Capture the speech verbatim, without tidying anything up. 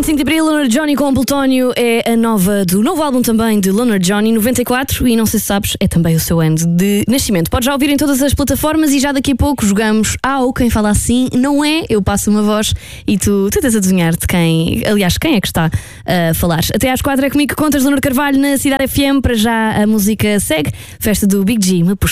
vinte e cinco de Abril, Leonard Johnny com Plutónio é a nova do novo álbum também de Leonard Johnny, noventa e quatro, e não sei se sabes, é também o seu ano de nascimento. Podes já ouvir em todas as plataformas e já daqui a pouco jogamos ao Quem Fala Assim Não É. Eu passo uma voz e tu, tu tens a adivinhar de quem, aliás, quem é que está a falar. Até às quatro é comigo que contas, Leonardo Carvalho na Cidade F M. Para já a música segue, festa do Big G, me puxa.